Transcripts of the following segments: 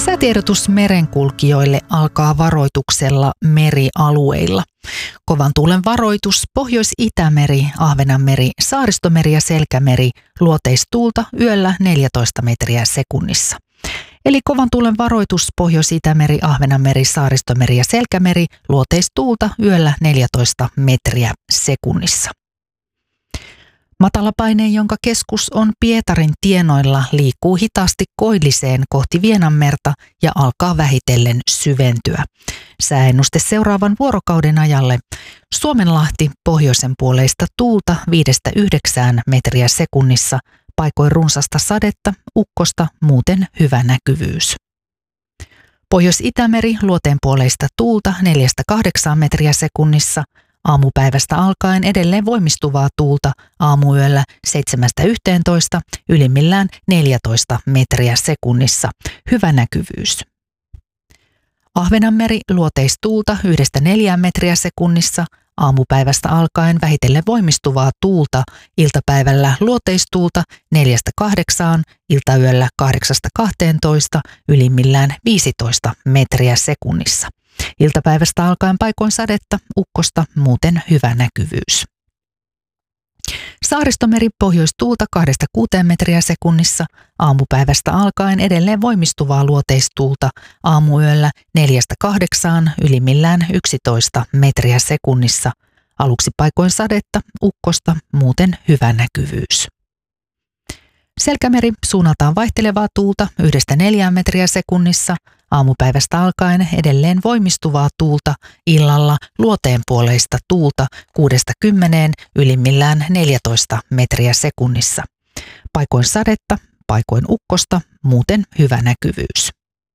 Säätiedotus merenkulkijoille alkaa varoituksella merialueilla. Kovan tuulen varoitus Pohjois-Itämeri, Ahvenanmeri, Saaristomeri ja Selkämeri, luoteistuulta yöllä 14 metriä sekunnissa. Eli kovan tuulen varoitus Pohjois-Itämeri, Ahvenanmeri, Saaristomeri ja Selkämeri, luoteistuulta yöllä 14 metriä sekunnissa. Matalapaine, jonka keskus on Pietarin tienoilla, liikkuu hitaasti koilliseen kohti Vienanmerta ja alkaa vähitellen syventyä. Sääennuste seuraavan vuorokauden ajalle: Suomenlahti pohjoisen puoleista tuulta 5–9 metriä sekunnissa, paikoin runsasta sadetta, ukkosta, muuten hyvä näkyvyys. Pohjois-Itämeri luoteen puoleista tuulta 4–8 metriä sekunnissa, aamupäivästä alkaen edelleen voimistuvaa tuulta, aamuyöllä 7–11, ylimmillään 14 metriä sekunnissa, hyvä näkyvyys. Ahvenanmeri luoteistuulta 1–4 metriä sekunnissa, aamupäivästä alkaen vähitellen voimistuvaa tuulta, iltapäivällä luoteistuulta 4–8, iltayöllä 8–12, ylimmillään 15 metriä sekunnissa. Iltapäivästä alkaen paikoin sadetta, ukkosta, muuten hyvä näkyvyys. Saaristomeri pohjoistuulta 2–6 metriä sekunnissa, aamupäivästä alkaen edelleen voimistuvaa luoteistuulta, aamuyöllä 4–8, ylimmillään 11 metriä sekunnissa, aluksi paikoin sadetta, ukkosta, muuten hyvä näkyvyys. Selkämeri suunnaltaan vaihtelevaa tuulta 1–4 metriä sekunnissa, aamupäivästä alkaen edelleen voimistuvaa tuulta, illalla luoteenpuoleista tuulta 6–10, ylimmillään 14 metriä sekunnissa. Paikoin sadetta, paikoin ukkosta, muuten hyvä näkyvyys.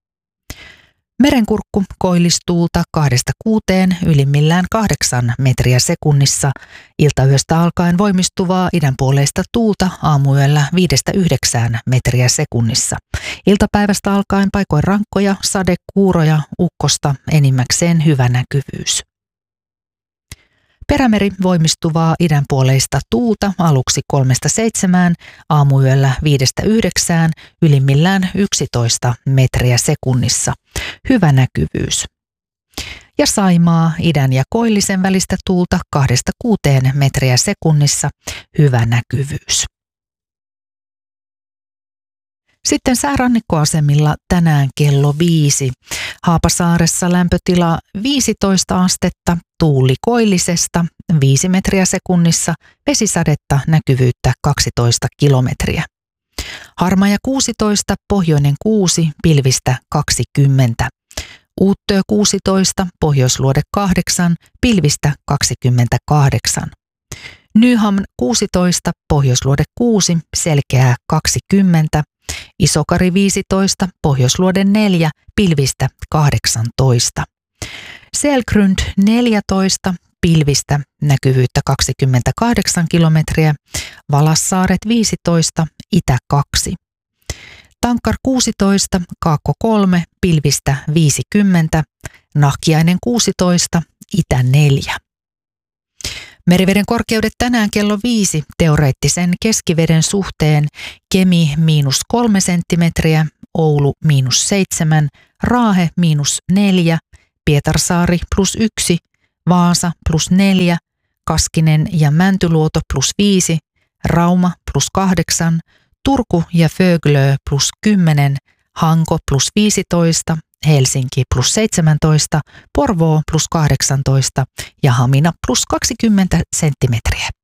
Merenkurkku koillistuulta 2–6, ylimmillään 8 metriä sekunnissa, iltayöstä alkaen voimistuvaa idänpuoleista tuulta, aamuyöllä 5–9 metriä sekunnissa. Iltapäivästä alkaen paikoin rankkoja, sadekuuroja, ukkosta, enimmäkseen hyvä näkyvyys. Perämeri voimistuvaa idänpuoleista tuulta, aluksi 3–7, aamuyöllä 5–9, ylimmillään 11 metriä sekunnissa. Hyvä näkyvyys. Ja Saimaa idän ja koillisen välistä tuulta 2–6 metriä sekunnissa. Hyvä näkyvyys. Sitten säärannikkoasemilla tänään kello 5. Haapasaaressa lämpötila 15 astetta, tuuli koillisesta 5 metriä sekunnissa, vesisadetta, näkyvyyttä 12 kilometriä. Harmaja 16, pohjoinen 6, pilvistä 20. Uuttöö 16, pohjoisluode 8, pilvistä 28. Nyham 16, pohjoisluode 6, selkeää 20. Isokari 15, pohjoisluode 4, pilvistä 18. Selgrund 14, pilvistä, näkyvyyttä 28 kilometriä. Valassaaret 15, itä 2. Tankkar 16, kaakko 3, pilvistä 50. Nahkiainen 16, itä 4. Meriveden korkeudet tänään kello 5 teoreettisen keskiveden suhteen: Kemi -3 senttimetriä, Oulu -7, Raahe -4, Pietarsaari +1, Vaasa +4, Kaskinen ja Mäntyluoto +5, Rauma +8, Turku ja Föglö +10, Hanko +15, Helsinki +17, Porvoo +18 ja Hamina +20 senttimetriä.